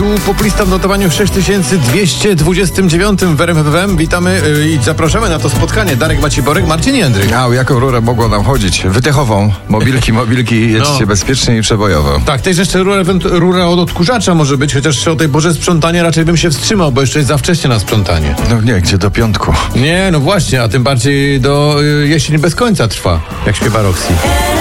Poplista w notowaniu 6229 w RMF FM. Witamy i zapraszamy na to spotkanie. Darek Maciborek, Marcin Jędryk. A o jaką rurę mogło nam chodzić? Wydechową. Mobilki, jedźcie bezpiecznie i przebojowo. Tak, też jeszcze rura od odkurzacza może być, chociaż o tej porze sprzątania raczej bym się wstrzymał, bo jeszcze jest za wcześnie na sprzątanie. No nie, gdzie do piątku. Nie, no właśnie, a tym bardziej do jesieni bez końca trwa, jak śpiewa Roxy.